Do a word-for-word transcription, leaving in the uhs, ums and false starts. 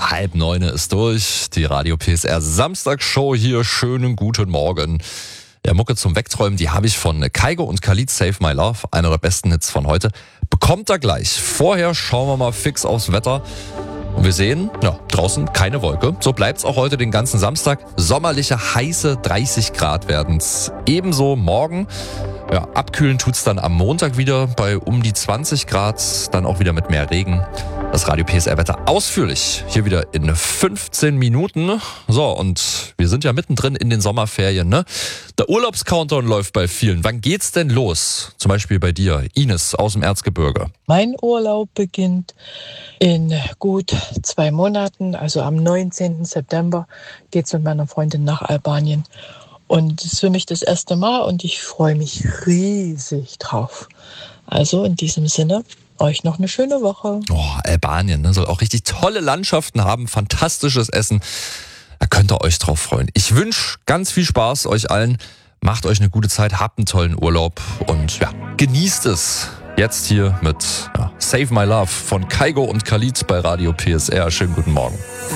Halb neune ist durch. Die Radio P S R Samstagsshow hier. Schönen guten Morgen. Ja, Mucke zum Wegträumen, die habe ich von Kygo und Khalid, Save My Love, einer der besten Hits von heute. Bekommt er gleich. Vorher schauen wir mal fix aufs Wetter. Und wir sehen, ja, draußen keine Wolke. So bleibt's auch heute den ganzen Samstag. Sommerliche, heiße dreißig Grad werden's. Ebenso morgen. Ja, abkühlen tut's dann am Montag wieder bei um die zwanzig Grad. Dann auch wieder mit mehr Regen. Das Radio P S R-Wetter ausführlich. Hier wieder in fünfzehn Minuten. So, und wir sind ja mittendrin in den Sommerferien, ne? Der Urlaubscountdown läuft bei vielen. Wann geht's denn los? Zum Beispiel bei dir, Ines aus dem Erzgebirge. Mein Urlaub beginnt in gut zwei Monaten. Also am neunzehnten September geht's mit meiner Freundin nach Albanien. Und es ist für mich das erste Mal und ich freue mich riesig drauf. Also in diesem Sinne, euch noch eine schöne Woche. Oh, Albanien, ne? Soll auch richtig tolle Landschaften haben, fantastisches Essen. Da könnt ihr euch drauf freuen. Ich wünsche ganz viel Spaß euch allen. Macht euch eine gute Zeit, habt einen tollen Urlaub und ja, genießt es. Jetzt hier mit ja, Save My Love von Kygo und Khalid bei Radio P S R. Schönen guten Morgen.